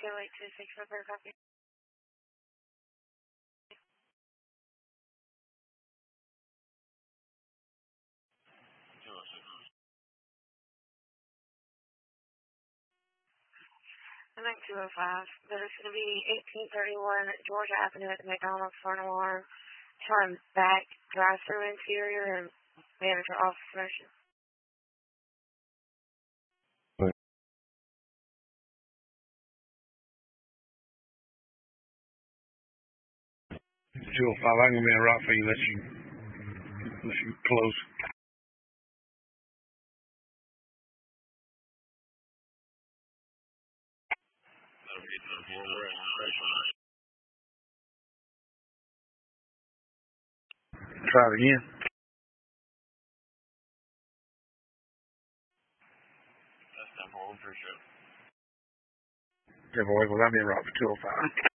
28226 for a copy. I'm at 205, but it's going to be 1831 Georgia Avenue at the McDonald's for an alarm. Turn back, drive-through interior, and manager office motion. 205, I'm going to be in right for you unless you close. Try it again. Yeah, boy, well, I'm in right for 205.